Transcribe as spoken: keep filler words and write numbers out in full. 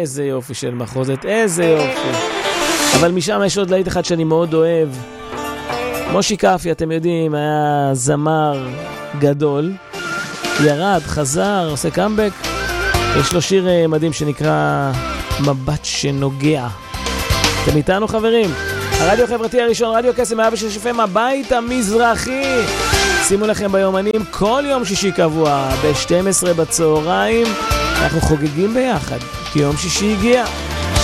איזה יופי של מחוזת, איזה יופי. אבל משם יש עוד להיט אחד שאני מאוד אוהב. מושי קפי, אתם יודעים, היה זמר גדול. ירד, חזר, עושה קאמבק. יש לו שיר מדהים שנקרא מבט שנוגע. אתם איתנו חברים? הרדיו החברתי הראשון, רדיו קסם מאה ושש אף אם, הבית המזרחי. שימו לכם ביומנים כל יום שישי קבוע ב-שתים עשרה בצהריים. אנחנו חוגגים ביחד, כי יום שישי הגיע.